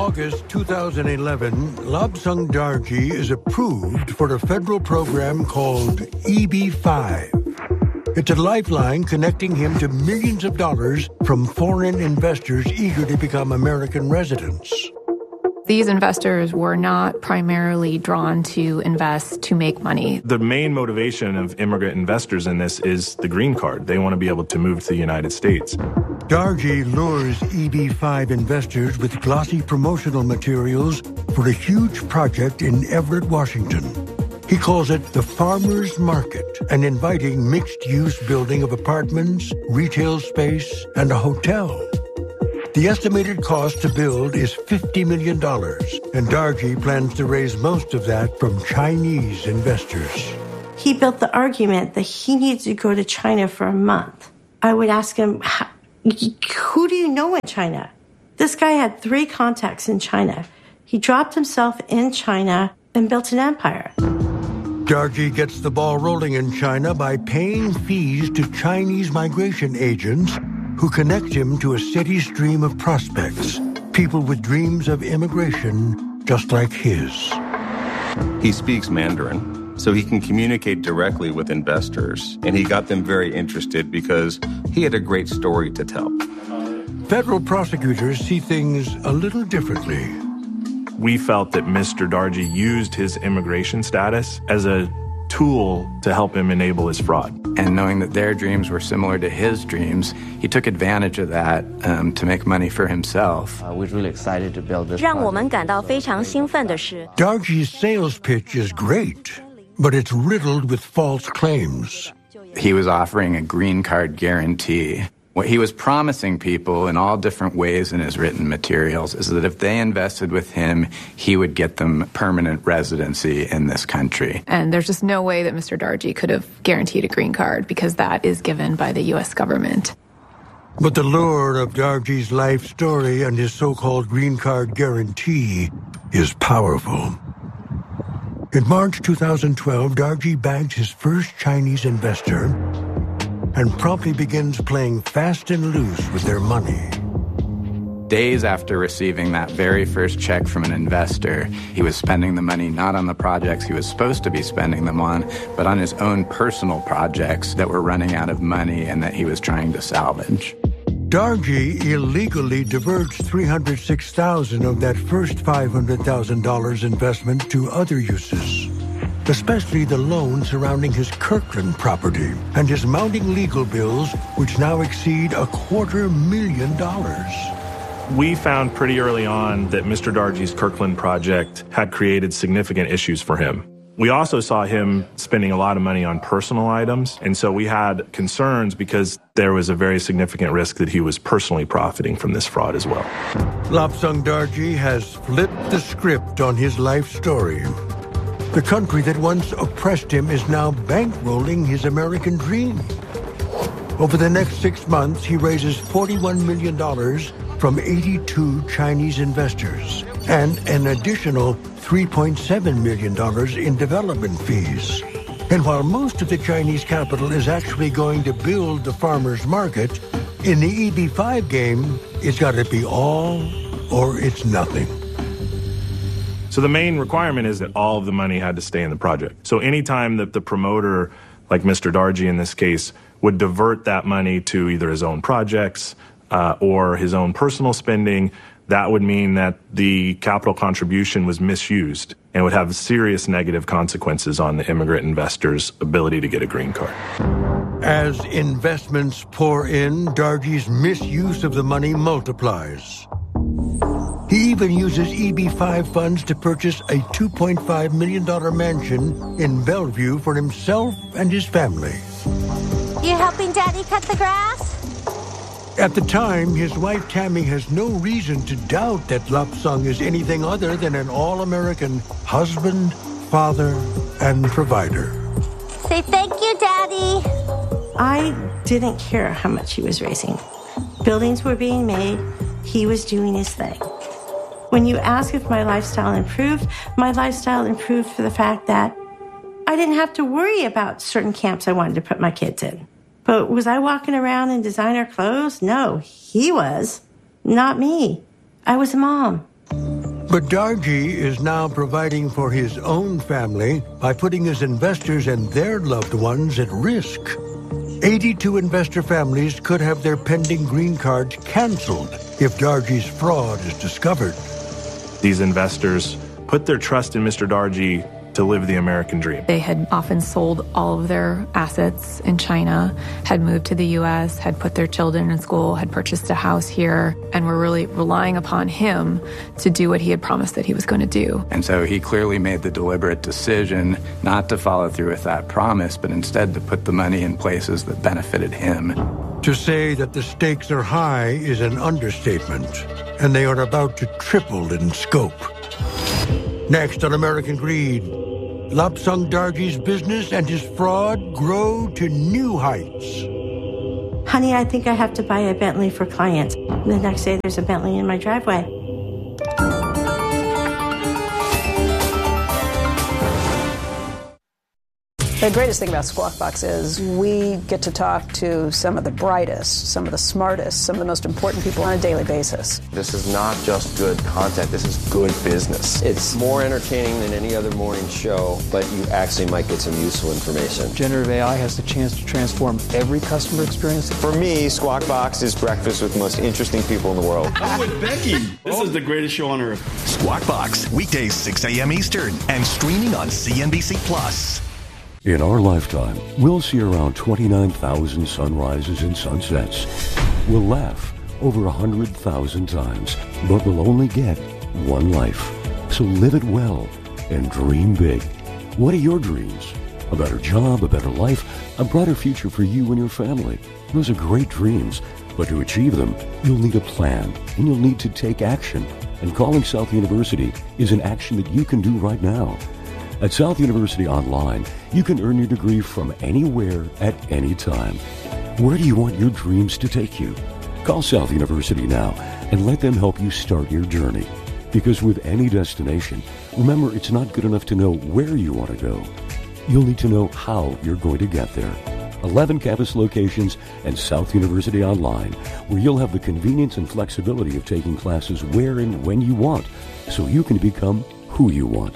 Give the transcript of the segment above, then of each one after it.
August 2011, Lobsang Darji is approved for a federal program called EB-5. It's a lifeline connecting him to millions of dollars from foreign investors eager to become American residents. These investors were not primarily drawn to invest to make money. The main motivation of immigrant investors in this is the green card. They want to be able to move to the United States. Darji lures EB-5 investors with glossy promotional materials for a huge project in Everett, Washington. He calls it the Farmers Market, an inviting mixed-use building of apartments, retail space, and a hotel. The estimated cost to build is $50 million, and Darji plans to raise most of that from Chinese investors. He built the argument that he needs to go to China for a month. I would ask him, who do you know in China? This guy had 3 contacts in China. He dropped himself in China and built an empire. Darji gets the ball rolling in China by paying fees to Chinese migration agents who connect him to a steady stream of prospects, people with dreams of immigration just like his. He speaks Mandarin, so he can communicate directly with investors, and he got them very interested because he had a great story to tell. Federal prosecutors see things a little differently. We felt that Mr. Darji used his immigration status as a tool to help him enable his fraud. And knowing that their dreams were similar to his dreams, he took advantage of that to make money for himself. We're really excited to build this. 让我们感到非常兴奋的是 Darji's sales pitch is great, but it's riddled with false claims. He was offering a green card guarantee. What he was promising people in all different ways in his written materials is that if they invested with him, he would get them permanent residency in this country. And there's just no way that Mr. Darji could have guaranteed a green card because that is given by the U.S. government. But the lure of Darji's life story and his so-called green card guarantee is powerful. In March 2012, Darji bags his first Chinese investor and promptly begins playing fast and loose with their money. Days after receiving that very first check from an investor, he was spending the money not on the projects he was supposed to be spending them on, but on his own personal projects that were running out of money and that he was trying to salvage. Darji illegally diverts $306,000 of that first $500,000 investment to other uses, especially the loan surrounding his Kirkland property and his mounting legal bills, which now exceed $250,000. We found pretty early on that Mr. Darji's Kirkland project had created significant issues for him. We also saw him spending a lot of money on personal items, and so we had concerns because there was a very significant risk that he was personally profiting from this fraud as well. Lobsang Darji has flipped the script on his life story. The country that once oppressed him is now bankrolling his American dream. Over the next 6 months, he raises $41 million from 82 Chinese investors and an additional $3.7 million in development fees. And while most of the Chinese capital is actually going to build the farmers market, in the EB-5 game, it's got to be all or it's nothing. So the main requirement is that all of the money had to stay in the project. So anytime that the promoter, like Mr. Darji in this case, would divert that money to either his own projects or his own personal spending, that would mean that the capital contribution was misused and would have serious negative consequences on the immigrant investors' ability to get a green card. As investments pour in, Darji's misuse of the money multiplies. He even uses EB-5 funds to purchase a $2.5 million mansion in Bellevue for himself and his family. You helping Daddy cut the grass? At the time, his wife Tammy has no reason to doubt that Lobsang is anything other than an all-American husband, father, and provider. Say thank you, Daddy. I didn't care how much he was raising. Buildings were being made. He was doing his thing. When you ask if my lifestyle improved for the fact that I didn't have to worry about certain camps I wanted to put my kids in. But was I walking around in designer clothes? No, he was. Not me. I was a mom. But Darji is now providing for his own family by putting his investors and their loved ones at risk. 82 investor families could have their pending green cards canceled if Darji's fraud is discovered. These investors put their trust in Mr. Darji to live the American dream. They had often sold all of their assets in China, had moved to the U.S., had put their children in school, had purchased a house here, and were really relying upon him to do what he had promised that he was going to do. And so he clearly made the deliberate decision not to follow through with that promise, but instead to put the money in places that benefited him. To say that the stakes are high is an understatement, and they are about to triple in scope. Next on American Greed, Lobsang Darji's business and his fraud grow to new heights. Honey, I think I have to buy a Bentley for clients. And the next day, there's a Bentley in my driveway. The greatest thing about Squawk Box is we get to talk to some of the brightest, some of the smartest, some of the most important people on a daily basis. This is not just good content, this is good business. It's more entertaining than any other morning show, but you actually might get some useful information. Generative AI has the chance to transform every customer experience. For me, Squawk Box is breakfast with the most interesting people in the world. I'm with Becky. This is the greatest show on earth. Squawk Box, weekdays 6 a.m. Eastern and streaming on CNBC+. In our lifetime, we'll see around 29,000 sunrises and sunsets. We'll laugh over 100,000 times, but we'll only get one life. So live it well and dream big. What are your dreams? A better job, a better life, a brighter future for you and your family. Those are great dreams, but to achieve them, you'll need a plan and you'll need to take action. And calling South University is an action that you can do right now. At South University Online, you can earn your degree from anywhere at any time. Where do you want your dreams to take you? Call South University now and let them help you start your journey. Because with any destination, remember it's not good enough to know where you want to go. You'll need to know how you're going to get there. 11 campus locations and South University Online, where you'll have the convenience and flexibility of taking classes where and when you want, so you can become who you want.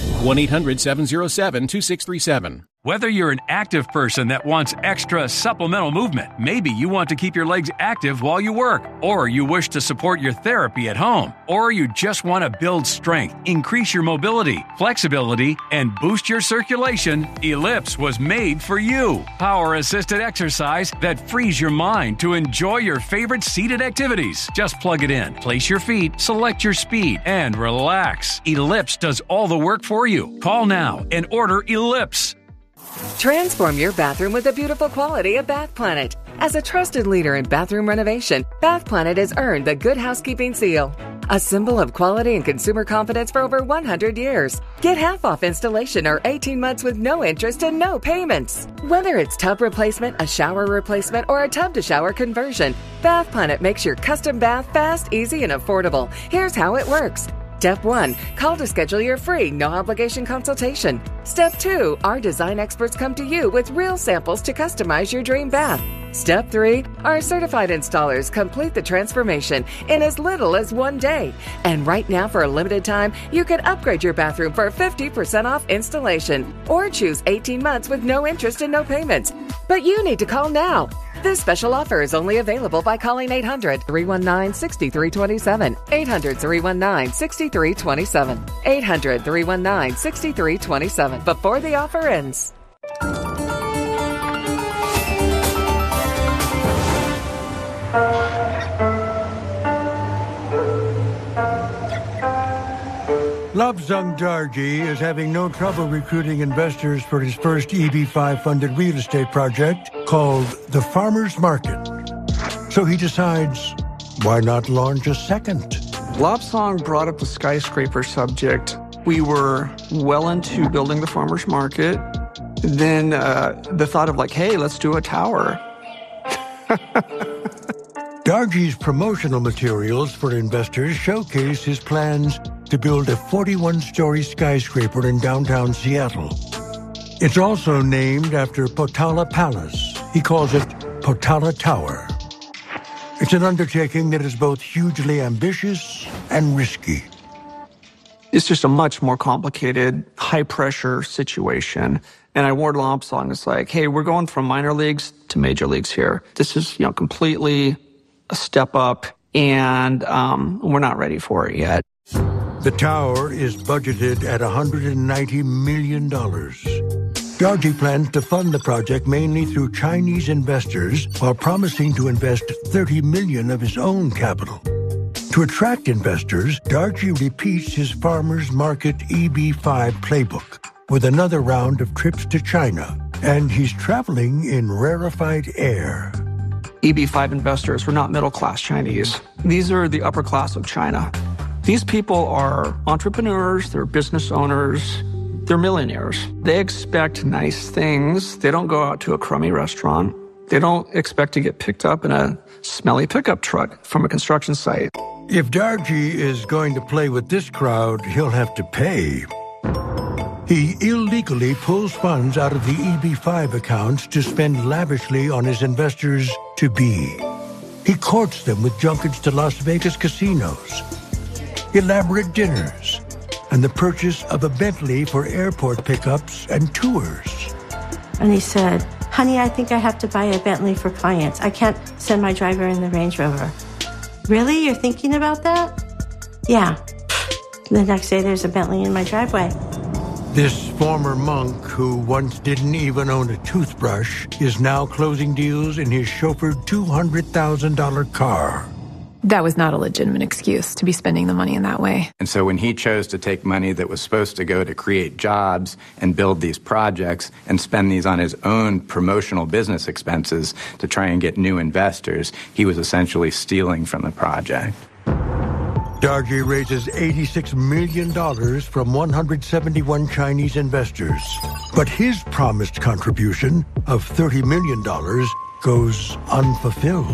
1-800-707-2637. Whether you're an active person that wants extra supplemental movement, maybe you want to keep your legs active while you work, or you wish to support your therapy at home, or you just want to build strength, increase your mobility, flexibility, and boost your circulation, Ellipse was made for you. Power-assisted exercise that frees your mind to enjoy your favorite seated activities. Just plug it in, place your feet, select your speed, and relax. Ellipse does all the work for you. Call now and order Ellipse. Transform your bathroom with the beautiful quality of Bath Planet. As a trusted leader in bathroom renovation, Bath Planet has earned the Good Housekeeping seal, a symbol of quality and consumer confidence for over 100 years. Get half off installation or 18 months with no interest and no payments. Whether it's tub replacement, a shower replacement, or a tub-to-shower conversion, Bath Planet makes your custom bath fast, easy, and affordable. Here's how it works. Step 1, call to schedule your free, no-obligation consultation. Step 2, our design experts come to you with real samples to customize your dream bath. Step 3, our certified installers complete the transformation in as little as 1 day. And right now, for a limited time, you can upgrade your bathroom for 50% off installation or choose 18 months with no interest and no payments. But you need to call now. This special offer is only available by calling 800-319-6327. 800-319-6327. 800-319-6327. Before the offer ends. Lobsang Darji is having no trouble recruiting investors for his first EB-5 funded real estate project called the Farmers Market. So he decides, why not launch a second? Lobsang brought up the skyscraper subject. We were well into building the Farmers Market. Then the thought of like, hey, let's do a tower. Darji's promotional materials for investors showcase his plans to build a 41-story skyscraper in downtown Seattle. It's also named after Potala Palace. He calls it Potala Tower. It's an undertaking that is both hugely ambitious and risky. It's just a much more complicated, high-pressure situation. And I warned Lobsang, it's like, hey, we're going from minor leagues to major leagues here. This is, completely a step up, and we're not ready for it yet. The tower is budgeted at $190 million. Darji plans to fund the project mainly through Chinese investors while promising to invest $30 million of his own capital. To attract investors, Darji repeats his farmers market EB5 playbook with another round of trips to China, and he's traveling in rarefied air. EB5 investors were not middle-class Chinese. These are the upper class of China. These people are entrepreneurs, they're business owners, they're millionaires. They expect nice things. They don't go out to a crummy restaurant. They don't expect to get picked up in a smelly pickup truck from a construction site. If Darji is going to play with this crowd, he'll have to pay. He illegally pulls funds out of the EB5 accounts to spend lavishly on his investors to be. He courts them with junkets to Las Vegas casinos, elaborate dinners, and the purchase of a Bentley for airport pickups and tours. And he said, honey, I think I have to buy a Bentley for clients. I can't send my driver in the Range Rover. Really? You're thinking about that? Yeah. The next day, there's a Bentley in my driveway. This former monk, who once didn't even own a toothbrush, is now closing deals in his chauffeured $200,000 car. That was not a legitimate excuse to be spending the money in that way. And so when he chose to take money that was supposed to go to create jobs and build these projects and spend these on his own promotional business expenses to try and get new investors, he was essentially stealing from the project. Darji raises $86 million from 171 Chinese investors. But his promised contribution of $30 million goes unfulfilled.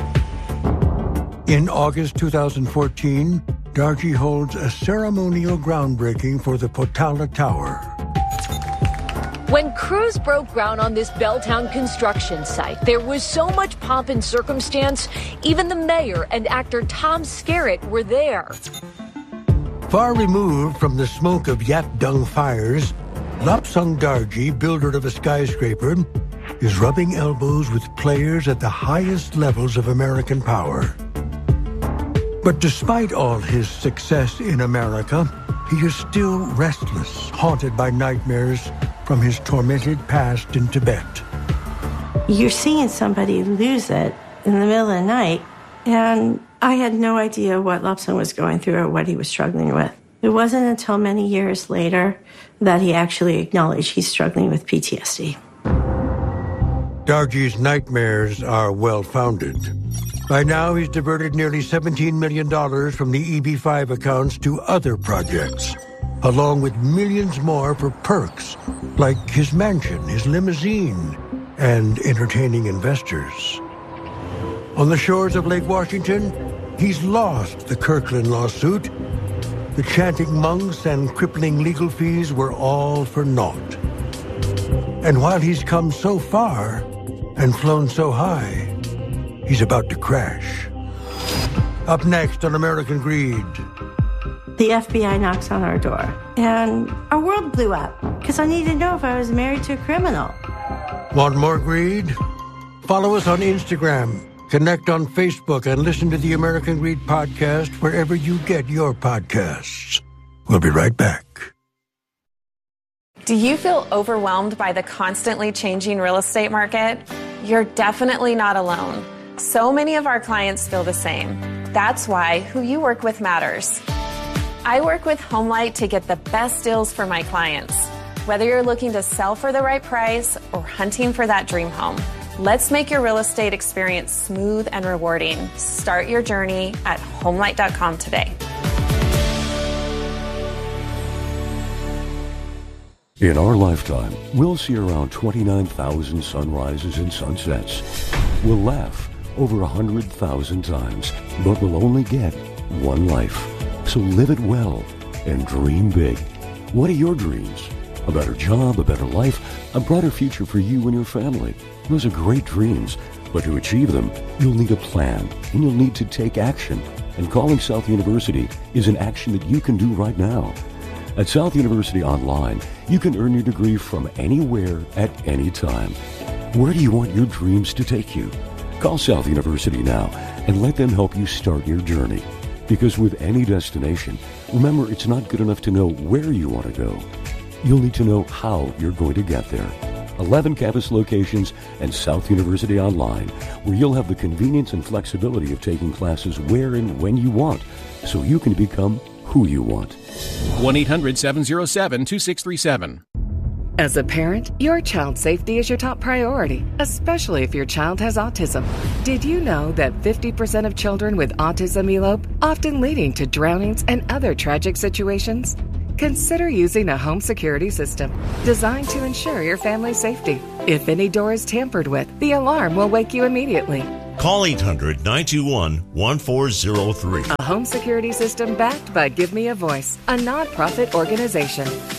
In August 2014, Darji holds a ceremonial groundbreaking for the Potala Tower. When crews broke ground on this Belltown construction site, there was so much pomp and circumstance, even the mayor and actor Tom Skerritt were there. Far removed from the smoke of Yat Dung fires, Lobsang Darji, builder of a skyscraper, is rubbing elbows with players at the highest levels of American power. But despite all his success in America, he is still restless, haunted by nightmares from his tormented past in Tibet. You're seeing somebody lose it in the middle of the night, and I had no idea what Lobsang was going through or what he was struggling with. It wasn't until many years later that he actually acknowledged he's struggling with PTSD. Darji's nightmares are well-founded. By now, he's diverted nearly $17 million from the EB5 accounts to other projects, along with millions more for perks, like his mansion, his limousine, and entertaining investors. On the shores of Lake Washington, he's lost the Kirkland lawsuit. The chanting monks and crippling legal fees were all for naught. And while he's come so far and flown so high, he's about to crash. Up next on American Greed. The FBI knocks on our door, and our world blew up because I needed to know if I was married to a criminal. Want more greed? Follow us on Instagram, connect on Facebook, and listen to the American Greed podcast wherever you get your podcasts. We'll be right back. Do you feel overwhelmed by the constantly changing real estate market? You're definitely not alone. So many of our clients feel the same. That's why who you work with matters. I work with HomeLight to get the best deals for my clients. Whether you're looking to sell for the right price or hunting for that dream home, let's make your real estate experience smooth and rewarding. Start your journey at HomeLight.com today. In our lifetime, we'll see around 29,000 sunrises and sunsets. We'll laugh over 100,000 times, but we'll only get one life. So live it well and dream big. What are your dreams? A better job, a better life, a brighter future for you and your family. Those are great dreams, but to achieve them, you'll need a plan, and you'll need to take action. And calling South University is an action that you can do right now. At South University Online, you can earn your degree from anywhere at any time. Where do you want your dreams to take you? Call South University now and let them help you start your journey. Because with any destination, remember, it's not good enough to know where you want to go. You'll need to know how you're going to get there. 11 campus locations and South University Online, where you'll have the convenience and flexibility of taking classes where and when you want, so you can become who you want. 1-800-707-2637. As a parent, your child's safety is your top priority, especially if your child has autism. Did you know that 50% of children with autism elope, often leading to drownings and other tragic situations? Consider using a home security system designed to ensure your family's safety. If any door is tampered with, the alarm will wake you immediately. Call 800-921-1403. A home security system backed by Give Me a Voice, a nonprofit organization.